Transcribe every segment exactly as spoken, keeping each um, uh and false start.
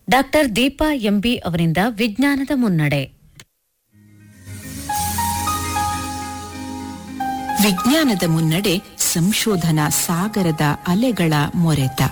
Doctor Deepa MB ಅವರಿಂದ ವಿಜ್ಞಾನದ ಮುನ್ನಡೆ. ವಿಜ್ಞಾನದ ಮುನ್ನಡೆ ಸಂಶೋಧನಾ ಸಾಗರದ ಅಲೆಗಳ ಮೊರೆತ.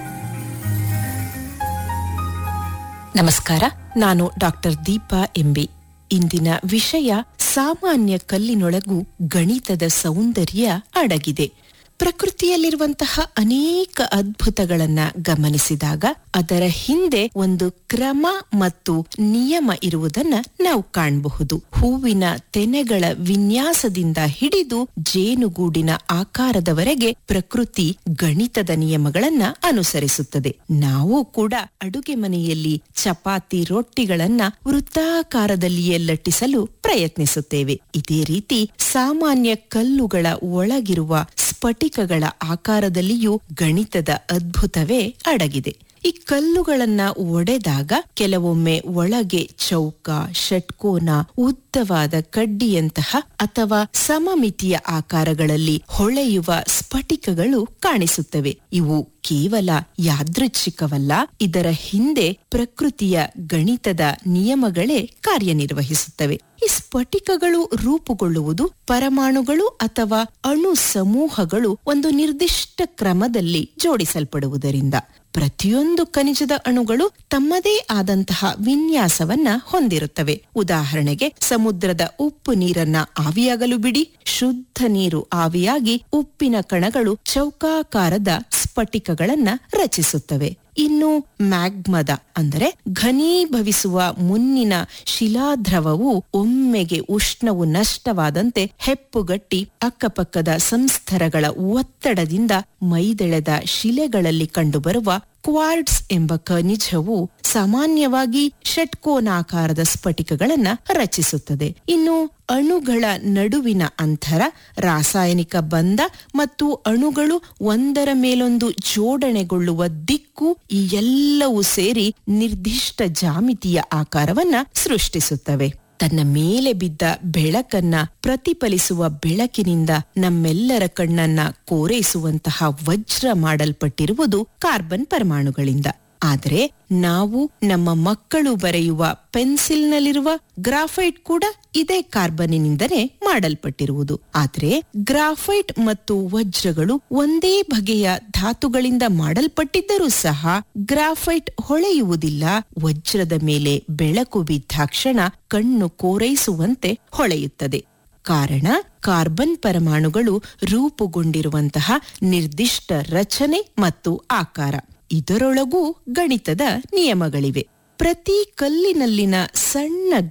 ನಮಸ್ಕಾರ, ನಾನು ಡಾಕ್ಟರ್ ದೀಪಾ ಎಂಬಿ. ಇಂದಿನ ವಿಷಯ ಸಾಮಾನ್ಯ ಕಲ್ಲಿನೊಳಗೂ ಗಣಿತದ ಸೌಂದರ್ಯ ಅಡಗಿದೆ. ಪ್ರಕೃತಿಯಲ್ಲಿರುವಂತಹ ಅನೇಕ ಅದ್ಭುತಗಳನ್ನ ಗಮನಿಸಿದಾಗ ಅದರ ಹಿಂದೆ ಒಂದು ಕ್ರಮ ಮತ್ತು ನಿಯಮ ಇರುವುದನ್ನ ನಾವು ಕಾಣಬಹುದು. ಹೂವಿನ ತೆನೆಗಳ ವಿನ್ಯಾಸದಿಂದ ಹಿಡಿದು ಜೇನುಗೂಡಿನ ಆಕಾರದವರೆಗೆ ಪ್ರಕೃತಿ ಗಣಿತದ ನಿಯಮಗಳನ್ನ ಅನುಸರಿಸುತ್ತದೆ. ನಾವು ಕೂಡ ಅಡುಗೆ ಮನೆಯಲ್ಲಿ ಚಪಾತಿ ರೊಟ್ಟಿಗಳನ್ನ ವೃತ್ತಾಕಾರದಲ್ಲಿಯೇ ಲಟ್ಟಿಸಲು ಪ್ರಯತ್ನಿಸುತ್ತೇವೆ. ಇದೇ ರೀತಿ ಸಾಮಾನ್ಯ ಕಲ್ಲುಗಳ ಒಳಗಿರುವ ಸ್ಫಟಿಕಗಳ ಆಕಾರದಲ್ಲಿಯೂ ಗಣಿತದ ಅದ್ಭುತವೇ ಅಡಗಿದೆ. ಈ ಕಲ್ಲುಗಳನ್ನ ಒಡೆದಾಗ ಕೆಲವೊಮ್ಮೆ ಒಳಗೆ ಚೌಕ, ಷಟ್ಕೋನ, ಉದ್ದವಾದ ಕಡ್ಡಿಯಂತಹ ಅಥವಾ ಸಮಮಿತಿಯ ಆಕಾರಗಳಲ್ಲಿ ಹೊಳೆಯುವ ಸ್ಫಟಿಕಗಳು ಕಾಣಿಸುತ್ತವೆ. ಇವು ಕೇವಲ ಯಾದೃಚ್ಛಿಕವಲ್ಲ, ಇದರ ಹಿಂದೆ ಪ್ರಕೃತಿಯ ಗಣಿತದ ನಿಯಮಗಳೇ ಕಾರ್ಯನಿರ್ವಹಿಸುತ್ತವೆ. ಈ ಸ್ಫಟಿಕಗಳು ರೂಪುಗೊಳ್ಳುವುದು ಪರಮಾಣುಗಳು ಅಥವಾ ಅಣು ಸಮೂಹಗಳು ಒಂದು ನಿರ್ದಿಷ್ಟ ಕ್ರಮದಲ್ಲಿ ಜೋಡಿಸಲ್ಪಡುವುದರಿಂದ. ಪ್ರತಿಯೊಂದು ಖನಿಜದ ಅಣುಗಳು ತಮ್ಮದೇ ಆದಂತಹ ವಿನ್ಯಾಸವನ್ನ ಹೊಂದಿರುತ್ತವೆ. ಉದಾಹರಣೆಗೆ, ಸಮುದ್ರದ ಉಪ್ಪು ನೀರನ್ನ ಆವಿಯಾಗಲು ಬಿಡಿ, ಶುದ್ಧ ನೀರು ಆವಿಯಾಗಿ ಉಪ್ಪಿನ ಕಣಗಳು ಚೌಕಾಕಾರದ ಸ್ಫಟಿಕಗಳನ್ನ ರಚಿಸುತ್ತವೆ. ಇನ್ನು ಮ್ಯಾಗ್ಮದ ಅಂದರೆ ಘನೀಭವಿಸುವ ಮುನ್ನಿನ ಶಿಲಾದ್ರವವು ಒಮ್ಮೆಗೆ ಉಷ್ಣವು ನಷ್ಟವಾದಂತೆ ಹೆಪ್ಪುಗಟ್ಟಿ ಅಕ್ಕಪಕ್ಕದ ಸಂಸ್ಥರಗಳ ಒತ್ತಡದಿಂದ ಮೈದೆಳೆದ ಶಿಲೆಗಳಲ್ಲಿ ಕಂಡುಬರುವ ಕ್ವಾರ್ಟ್ಸ್ ಎಂಬ ಖನಿಜವು ಸಾಮಾನ್ಯವಾಗಿ ಷಟ್ಕೋನಾಕಾರದ ಸ್ಫಟಿಕಗಳನ್ನ ರಚಿಸುತ್ತದೆ. ಇನ್ನು ಅಣುಗಳ ನಡುವಿನ ಅಂತರ, ರಾಸಾಯನಿಕ ಬಂಧ ಮತ್ತು ಅಣುಗಳು ಒಂದರ ಮೇಲೊಂದು ಜೋಡಣೆಗೊಳ್ಳುವ ದಿಕ್ಕು, ಈ ಎಲ್ಲವೂ ಸೇರಿ ನಿರ್ದಿಷ್ಟ ಜಾಮಿತಿಯ ಆಕಾರವನ್ನ ಸೃಷ್ಟಿಸುತ್ತವೆ. ತನ್ನ ಮೇಲೆ ಬಿದ್ದ ಬೆಳಕನ್ನ ಪ್ರತಿಫಲಿಸುವ ಬೆಳಕಿನಿಂದ ನಮ್ಮೆಲ್ಲರ ಕಣ್ಣನ್ನ ಕೋರೈಸುವಂತಹ ವಜ್ರ ಮಾಡಲ್ಪಟ್ಟಿರುವುದು ಕಾರ್ಬನ್ ಪರಮಾಣುಗಳಿಂದ. ಆದರೆ ನಾವು ನಮ್ಮ ಮಕ್ಕಳು ಬರೆಯುವ ಪೆನ್ಸಿಲ್ನಲ್ಲಿರುವ ಗ್ರಾಫೈಟ್ ಕೂಡ ಇದೇ ಕಾರ್ಬನ್ನಿನಿಂದಲೇ ಮಾಡಲ್ಪಟ್ಟಿರುವುದು. ಆದರೆ ಗ್ರಾಫೈಟ್ ಮತ್ತು ವಜ್ರಗಳು ಒಂದೇ ಬಗೆಯ ಧಾತುಗಳಿಂದ ಮಾಡಲ್ಪಟ್ಟಿದ್ದರೂ ಸಹ ಗ್ರಾಫೈಟ್ ಹೊಳೆಯುವುದಿಲ್ಲ. ವಜ್ರದ ಮೇಲೆ ಬೆಳಕು ಬಿದ್ದಾಕ್ಷಣ ಕಣ್ಣು ಕೋರೈಸುವಂತೆ ಹೊಳೆಯುತ್ತದೆ. ಕಾರಣ, ಕಾರ್ಬನ್ ಪರಮಾಣುಗಳು ರೂಪುಗೊಂಡಿರುವಂತಹ ನಿರ್ದಿಷ್ಟ ರಚನೆ ಮತ್ತು ಆಕಾರ. ಇದರೊಳಗೂ ಗಣಿತದ ನಿಯಮಗಳಿವೆ. ಪ್ರತಿ ಕಲ್ಲಿನಲ್ಲಿನ ಸಣ್ಣ